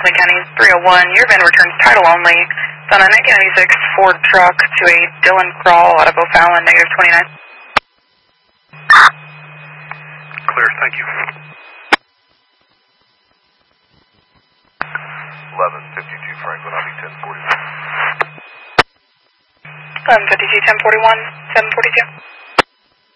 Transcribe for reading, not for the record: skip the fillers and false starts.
Franklin County 301. Your VIN returns title only. It's on a 1996 Ford truck to a Dylan Crawl out of O'Fallon, -29. Clear, thank you. 1152 Franklin, I'll be 1041. 1152, 1041, 742.